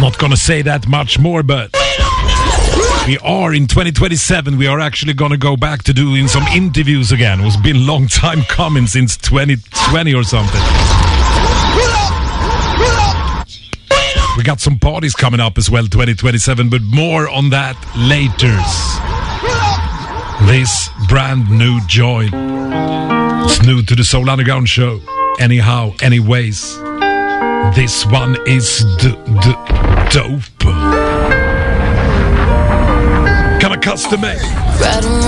Not gonna say that much more, but we are in 2027. We are actually gonna go back to doing some interviews again. It's been a long time coming, since 2020 or something. We got some parties coming up as well, 2027, but more on that later. This brand new joint. It's new to the Soul Underground show. Anyhow, anyways. This one is dope. Kind of custom made.